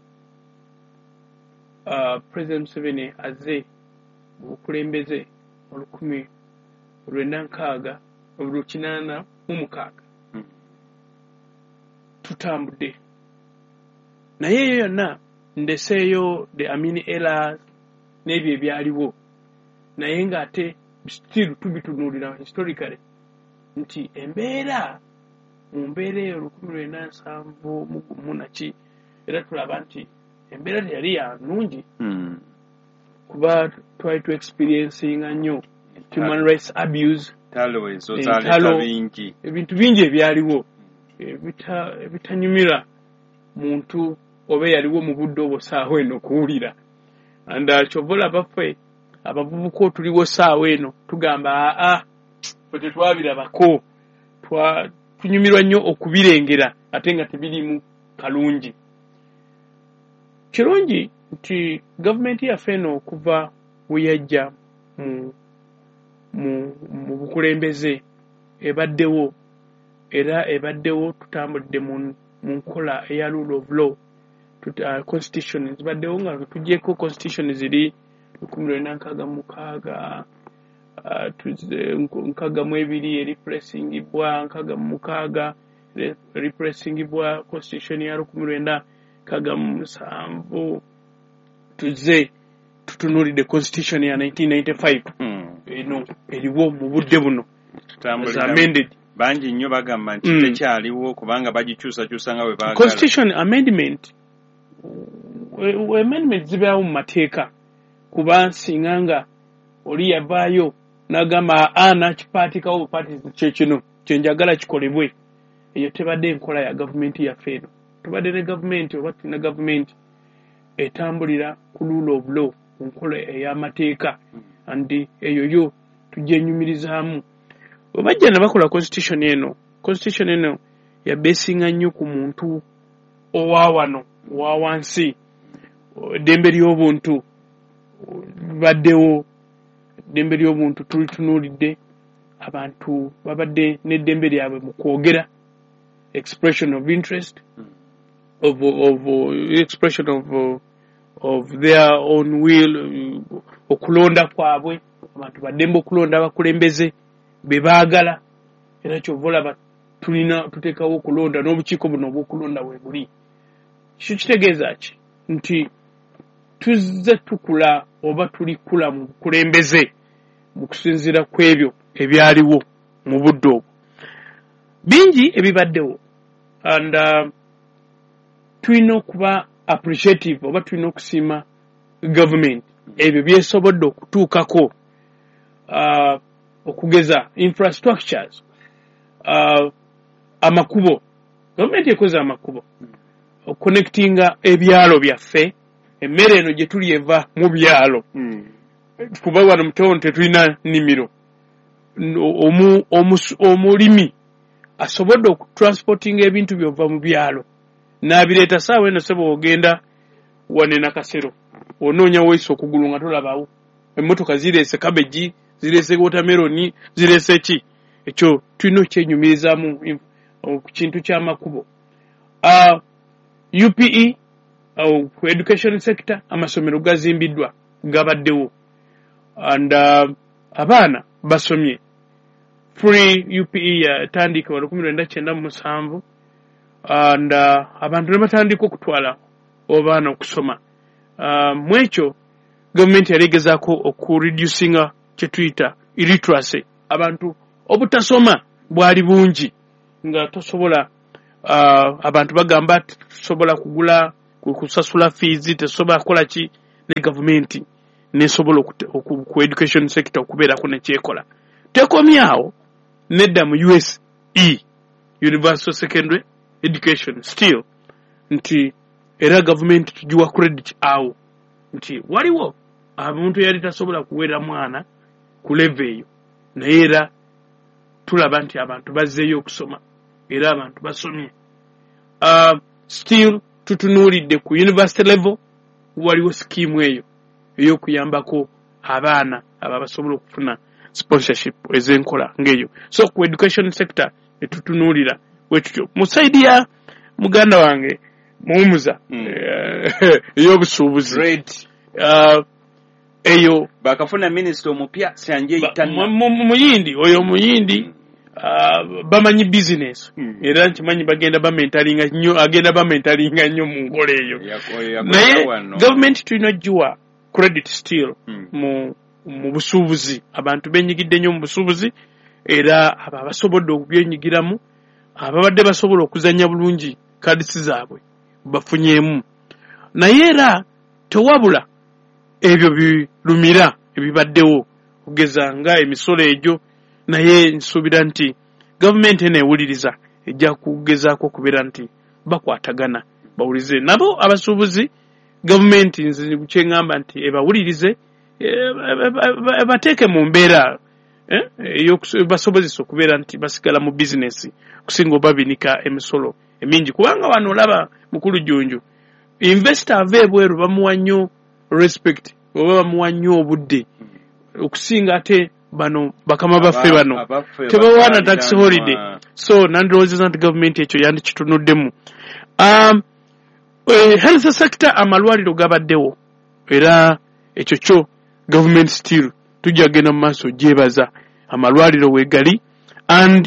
uh, President Museveni azze obukulembeze olukumi lwenda nkaaga olukinaana mu mukaaga hmm. tutambudde naye eyo yonna ndeseeyo the amini errors n'ebyo ebyaliwo naye ng'ate still tubitunuulira historically nti embeera mu mbeera eyo lukumi lwenda nsanvu mu naki era tulaba nti embeera teyali ya nnungi mm. kuba twali tu experiencinga nnyo human rights abuse talo ezo zaleta bingi ebintu bingi ebyaliwo ebitanyumira muntu oba yaliwo mu budde obwo saawa eno kuwulira and kyovola baffe abavubuka tuliwo saawa eno tugamba aa ffe tetwabirabako tunyumirwa nnyo okubirengera ate nga tebirimu kalungi kirungi nti gavumenti yaffe eno okuva weyajja mu mu mu bukulembeze ebaddewo era ebaddewo tutambudde mu nkola eya rule of law tuta constitution zibaddewo nga tugyeko constitution ziri lukumi lwenda nkaaga mukaaga nkaaga mu ebiri eripressingibwa nkaaga mu mukaaga repressingibwa constitution ya lukumi lwenda nkaaga mu musanvu tuze tutunulidde constitution ya nineteen ninety-five eno eriwo mu budde buno amended bangi nnyo bagamba nti tekyaliwo kubanga bagikyusakyusa nga bwe baagala constitution amendment amendment zibeerawo mu mateeka kuba nsinga nga oli yavaayo n'agamba a n'akipaatikawo bupaatizi kyekino kyenjagala kikolebwe eyo tebadde enkola ya gavumenti yaffe eno tubadde ne gavumenti oba tulina gavumenti etambulira ku rule of law ku nkola ey'amateeka andi eyo yo tugyenyumirizaamu obajja ne bakola constitution eno constitution eno yabeesinga nnyo ku muntu owa wano owa wansi eddembe ly'obuntu baddewo eddembe ly'obuntu tulitunuulidde abantu babadde n'eddembe lyabwe mu kwogera expression of interest of, of, of expression of, of their own will okulonda kwabwe abantu baddembe okulonda abakulembeze be baagala era kyova olaba tulina tuteekawo okulonda n'obukiiko buno obw'okulonda we buli kyo kitegeeza ki nti tuzze tukula oba tuli kula mu bukulembeze mu kusinziira ku ebyo ebyaliwo mu budde obwo bingi ebibaddewo and uh, tulina okuba appreciative oba tulina okusiima government ebyo byesobodde okutuukako uh, okugeza infrastructures uh, amakubo gavumenti ekoze amakubo okuconnectinga ebyalo byaffe emmere eno gye tuli eva mu byalo mm. kuba wano mutono tetulina nnimiro omu, omulimi asobodde okutransportinga ebintu byova mu byalo n'abireeta saawa eno sebo ogenda wane nakasero onoonya weyisa okugulu nga tolabawo emmotoka zireese kabeji zireese watermeloni zireese ki ekyo tulina okyenyumirizaamu ku kintu ky'amakubo uh, U P E au ku education sector amasomero gazimbiddwa gabaddewo and uh, abaana basomye free U P E yatandika wa kumi na kyenda mu musanvu and uh, abantu ne batandika okutwala obaana okusoma uh, mwekyo government yalegezaako okureducinga kye tuyita illiteracy abantu obutasoma bwali bungi nga tosobola uh, abantu bagamba tosobola kugula kusasula fees tesobola kukola ki ne government nesobola ku education sector okubeerako nekyekola tekomyawo nedda mu U S E Universal Secondary Education still nti era government tujiwa credit awo nti waliwo abantu yali tasobola kuwera mwana ku level eyo naye era tulaba nti abantu bazzeeyo okusoma era abantu basomye uh, still tutunuulidde ku university level waliwo scheme eyo ey'okuyambako abaana abo basobola okufuna sponsorship ez'enkola ng'eyo so ku education sector netutunuulira wetutyo mu saidi ya muganda wange muwumuza ey'obusuubuzi uh, eyo bakafuna minisita omupya sanje yitanna muyindi oyo muyindi uh, bamanyi business mm. era nkimanyi bagenda bamentalinga nnyo agenda bamentalinga nnyo mu nkola eyo naye government tulina ogiwa credit still mm. mu mu busuubuzi abantu benyigidde nnyo mu busuubuzi era abo abasobodde okubyenyigiramu ababadde basobola okuzanya bulungi kadisi zaabwe bafunyemu naye era tewabula ebyo birumira ebibaddewo kugeza nga emisolo egyo naye nsuubira nti gavumenti eneewuliriza ejja kugezaako okubeera nti bakwatagana bawulirize nabo abasuubuzi gavumenti nze kyeŋŋamba nti ebawulirize bateeke mu mbeera basobozesa okubeera nti basigala mu bizinesi kusinga obabinika emisolo emingi kubanga wano olaba mukulu Jjunju investor ava ebweru bamuwa nnyo respect oba bamuwa nnyo obudde okusinga ate bano bakama baffe bano tebawaana tax holiday so nandirowoozeza nti gavumenti ekyo yandikitunuddemu um, uh, health sector amalwaliro gabaddewo era ekyo kyo government still tujja genda mu maaso gyebaza amalwaliro wegali and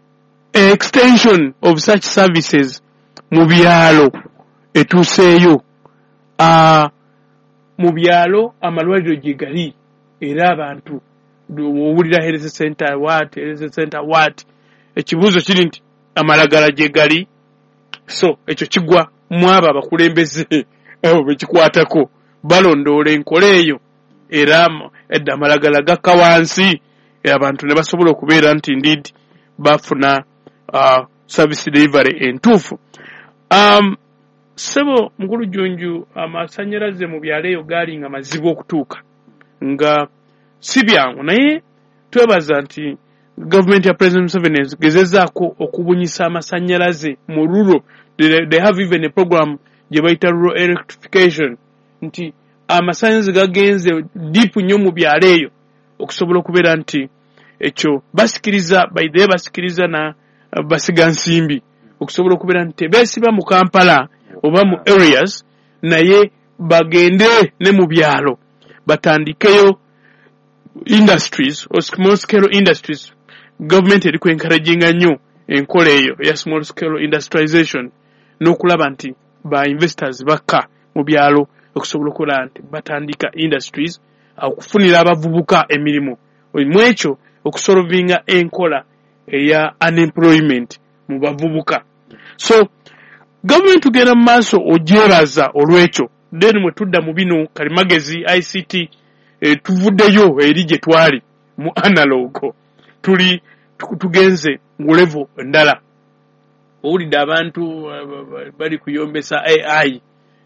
extension of such services mu byalo etuuseeyo uh, mu byalo amalwaliro gyegali era abantu owulira health center what health center what ekibuuzo kiri nti amalagala gyegali so ekyo kigwa mu abo abakulembeze abo bekikwatako balondoola enkola eyo era edda amalagala gakka wansi abantu ne basobola okubeera nti indeed bafuna uh, service delivery entuufu um, sebo mukulu Jjunju amasannyalaze mu byalo eyo gaali nga mazibu okutuuka nga si byangu naye twebaza nti gavumenti ya President Museveni gezezaako okubunyisa amasannyalaze mu rural they, they have even a program gye bayita rural electrification nti amasannyalaze gagenze deep nnyo mu byalo eyo okusobola okubeera nti ekyo basikiriza baidhe basikiriza na uh, basiga nsimbi okusobola okubeera nti tebeesiba mu Kampala oba mu areas naye bagende ne mu byalo batandikeyo industries or small scale industries government eri ku encouraging nnyo enkola eyo ya small scale industrialization n'okulaba nti ba investors bakka mu byalo okusobola okukola nti batandika industries okufunira abavubuka emirimu mu ekyo okusolvinga enkola eya unemployment mu bavubuka so government tugenda mu maaso ogyebaza olw'ekyo then mwe tudda mu bino kalimagezi I C T e, tuvuddeyo eri gye twali mu analog tuli tugenze mu level ndala owulidde abantu uh, bali kuyombesa A I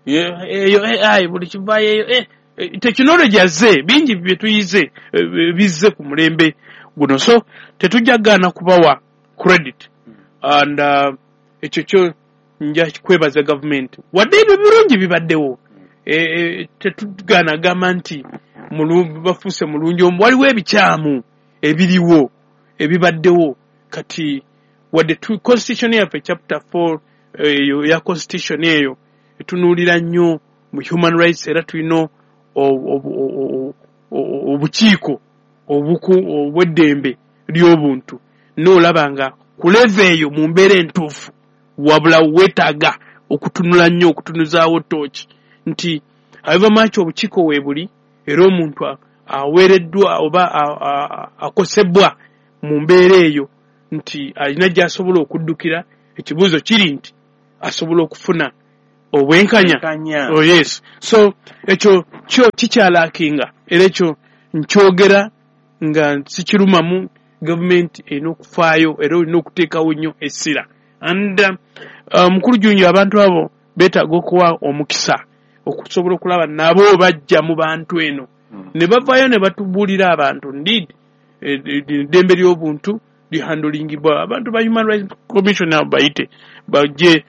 eyo A I buli kivaayo eyo eh, eh, technology azze bingi bye tuyize eh, bizze ku mulembe guno so tetujjagaana kubawa credit and uh, ekyo kyo nja kwebaza government wadde ebyo birungi bibaddewo e, e, tetugaana gamba nti bafuuse mulungi omu waliwo ebikyamu ebiriwo ebibaddewo kati wadde constitution yaffe chapter four eyo ya constitution eyo etunuulira nnyo mu human rights era tulina obukiiko obw'eddembe ly'obuntu n'olaba nga ku leva eyo mu mbeera entuufu wabula weetaaga okutunula nnyo okutunuzaawo tooki nti however much obukiiko weebuli era omuntu aweereddwa oba akosebwa mu mbeera eyo nti alina gy'asobola okuddukira ekibuuzo kiri nti asobola okufuna obwenkanya oh yes so ekyo kyo kikyalaakinga era ekyo nkyogera nga sikirumamu gavumenti erina okufaayo era olina okuteekawo nnyo essira and mukulu um, junju abantu abo beetaaga okuwa omukisa okusobola okulaba nabo bajja mu bantu eno mm. ne bavaayo ne batubuulira abantu indeed eddembe ly'obuntu lihandulingibwa abantu ba human rights commission abo bayite bajje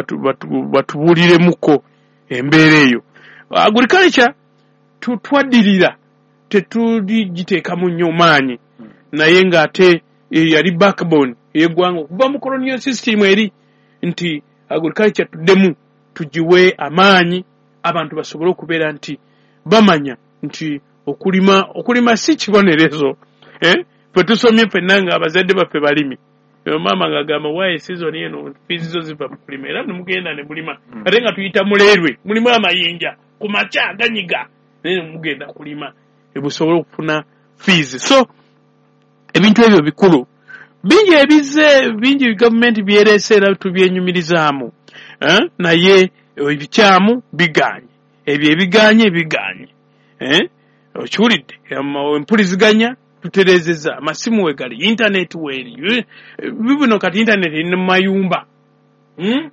batubuuliremuko embeera eyo agriculture tutwaddirira tetugiteekamu nnyo maanyi naye ng'ate yali backbone y'eggwanga okuva mu colonial system eri nti agriculture tuddemu tugiwe amaanyi abantu basobole okubeera nti bamanya nti okulima okulima si kibonerezo eh ffe tusomye ffenna nga abazadde baffe balimi maama ng'agamba waaye season eno fiizi zo ziva mu kulima era ne mugenda ne mulima ate nga tuyita muleerwe mulimu amayinja ku makya ganyiga naye ne mugenda kulima ebusobola okufuna fiizi so ebintu ebyo bikulu bingi ebize bingi gavumenti byereese era tubyenyumirizaamu eh? naye ebikyamu biganye ebyo ebiganye biganye eh? okiwulidde empuliziganya tutereezezza amasimu we gali intaneti weeri bibino kati intaneti eri mu mayumba hmm?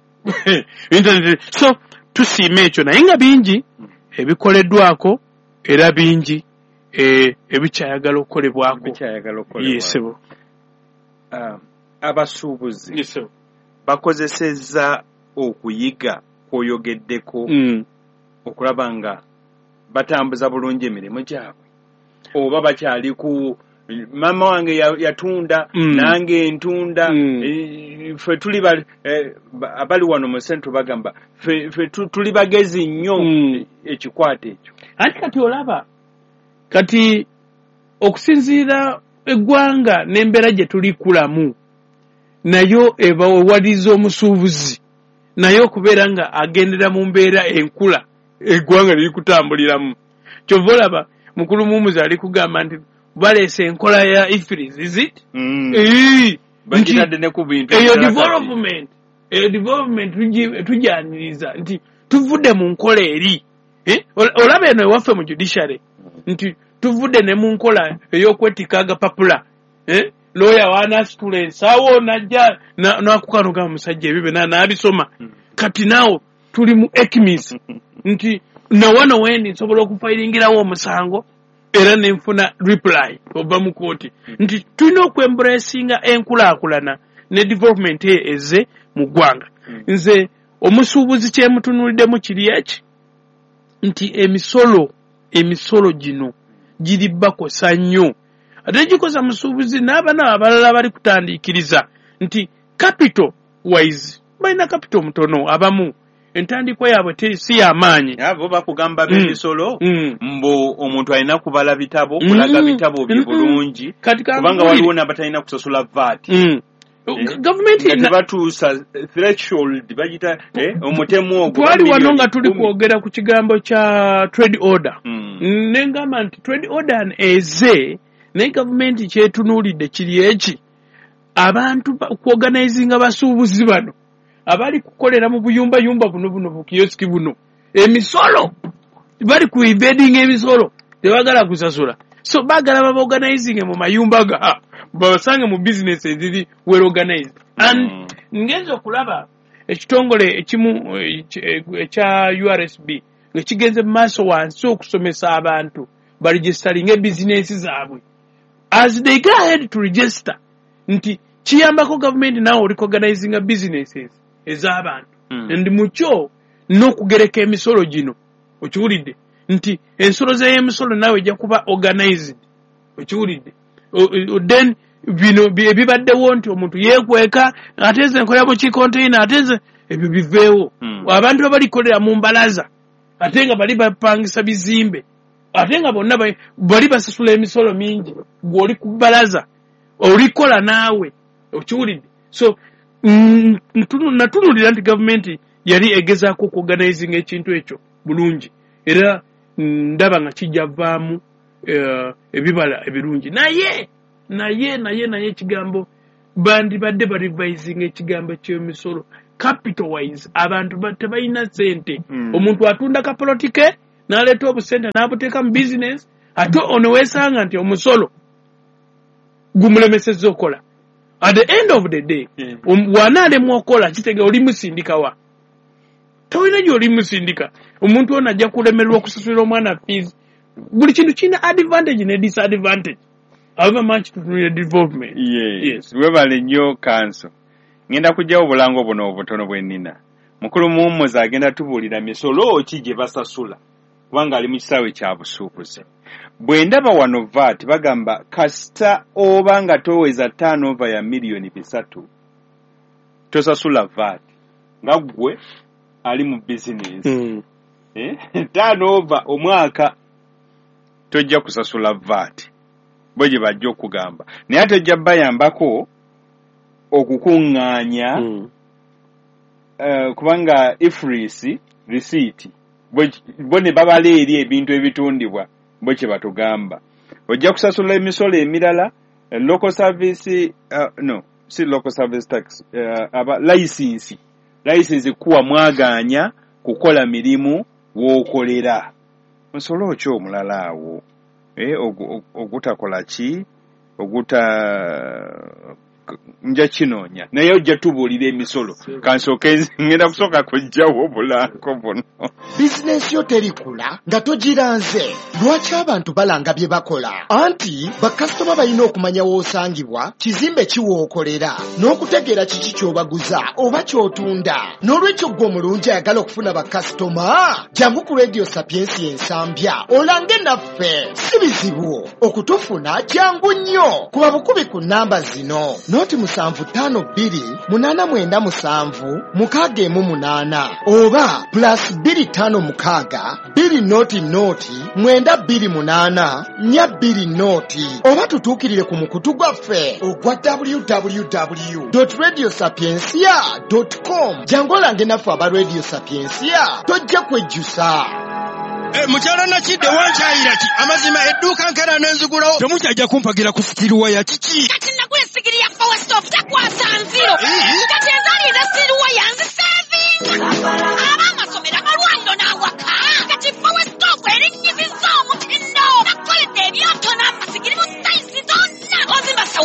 internet so tusiima ekyo naye nga bingi ebikoleddwako era bingi e, ebikyayagala okukolebwako yesebo uh, abasuubuzi yesebo bakozesezza okuyiga kwoyogeddeko mm. okulaba nga batambuza bulungi emirimu gyabwe oba bakyali ku mama wange yatunda mm. nange ntunda mm. e, fe tuli bali e, abali wano mu centro bagamba fe, fe tuli bagezi nnyo mm. ekikwate ekyo ati kati olaba kati okusinziira eggwanga n'embeera gye tulikulamu nayo eba wewaliza omusuubuzi naye okubeera nga agendera mu mbeera enkula eggwanga liri kutambuliramu kyova olaba mukulu mumuzi ali kugamba nti baleese enkola ya ifris is it mm. ee bagitadde ne ku bintu eyo development eyo development tujyaniriza nti tuvudde mu nkola eri eh? olaba eno ewaffe mu judiciary nti tuvudde ne mu nkola ey'okwetika agapapula eh? lawyer waanasitula ensawo najja n'akukanuga musajja ebyo byonna n'abisoma mm. kati naawo tuli mu ekimis nti nawano wendi nsobola okufayiringirawo omusango era nenfuna reply oba mu kooti nti tulina okwemburesinga enkulaakulana ne development eze mu ggwanga mm. nze omusuubuzi kyemutunuuliddemu kiri eki nti emisolo emisolo gino giri bakosa nnyo ate gikosa musuubuzi n'abana abalala bali kutandiikiriza nti capital wise balina capital mutono abamu entandikwa yaabwe si y'amaanyi abo bakugamba b'emisolo mm. mbu omuntu alina kubala bitabo kulaga mm. bitabo bye bulungi kubanga waliwo n'abatalina kusosola vat mm. eh? gavumenti nga tebatuusa threshold bagita eh? omutemu ogwo twali wano nga tuli kwogera ku kigambo kya trade order mm. nengamba nti trade order eze naye gavumenti kyetunuulidde kiri eki abantu kuorganizinga basuubuzi bano abali kukolera mu buyumbayumba buno buno bukiyosiki buno emisolo bali ku evading emisolo tebagala kusasula so bagala baba organizing mu mayumba ga basange mu business eziri well organized and mm. ngenzo kulaba ekitongole ekimu ekya U R S B ngekigenze maaso wansi okusomesa abantu baregistering e business zaabwe as they go ahead to register nti kiyambako government now organizing businesses ez'abantu mm. ndi mukyo n'okugereka emisolo gino okiwulidde nti ensolo z'emisolo nawe ejja kuba organized okiwulidde then bino ebibaddewo nti omuntu yeekweka ate nze nkolera mu kikonteina ate nze ebyo biveewo Mm. abantu abalikolera mu mbalaza ate nga bali bapangisa bizimbe ate nga bonna ba- bali basasula emisolo mingi gw'oli ku bbalaza olikola naawe okiwulidde so mm, ntunu- natunulira nti gavumenti yali egezaako okuorganizinga ekintu ekyo bulungi era mm, ndaba nga kijja vaamu eh, ebibala ebirungi naye naye naye naye ekigambo bandibadde barivisinga ekigambo ky'emisolo capital wise abantu ba- tebalina sente Mm. omuntu atunda kapolotike n'aleeta obusente n'abuteeka mu bizinesi ate ono weesanga nti omusolo gumulemesezza okola at the end of the day Yeah. um, wanaalemwa okola kitege oli musindikawa tolina gy'oli musindika omuntu ono ajja kulemererwa okusasulira omwana fees buli kintu kirina advantage ne disadvantage however much tutunira development Yes. Yes. Webale nnyo kanso. Ngenda kujjawo obulango buno obutono bwe nnina. Mukulu muwummuza agenda tubuulira misolo ki gye basasula kubanga ali mu kisaawe kya busuubuzi. Bwe ndaba wano V A T bagamba kasita oba nga toweza taanova ya miliyoni bisatu tosasula V A T nga ggwe ali mu bizinesi. Mm. Eh? taanova omwaka tojja kusasula V A T. Bwe gye bajja okugamba. Naye ate ojja bayambako okukuŋŋaanya Mm. uh, kubanga ifrisi receipt bo ne babala eri ebintu ebitundibwa bwe kye batugamba ojja kusasula emisolo emirala uh, local service uh, no si local service tax uh, aba license license kuwa mwaganya kukola mirimu w'okolera musolo ki omulala awo eh, ogu- ogutakola ki oguta nja kinoonya naye ojja tubuulira emisolo kansooke ngenda kusooka kujjawo obulango buno bizinensi yo terikula nga togiranze lwaki abantu balanga bye bakola anti bakasitoma balina okumanya w'osangibwa kizimbe kiwookolera n'okutegeera kiki ky'obaguza oba ky'otunda n'olwekyo ggwe omulungi ayagala okufuna bakasitoma jangu ku radio sapiensi ensambya olange naffe si bizibu okutufuna jangu nnyo kuba bukubi ku nnamba zino noti musanvu ttaano bbiri munaana mwenda musanvu mukaaga emu munaana oba plus bbiri ttaano mukaaga bbiri nooti nooti mwenda bbiri munaana nnya bbiri nooti oba tutuukirire ku mukutu gwaffe ogwa www radio sapiensia com jangu olange naffe aba radio sapiensia tojja kwejjusa. Eh, mukyala nakidde wankyayira ki amazima edduuka nkera n'enzigulawo temukyajja kumpagira ku sitiruwa ya kiki kati nagula sigiri ya power stop takwasa nziro kati ezaali eza sitiruwa yanzi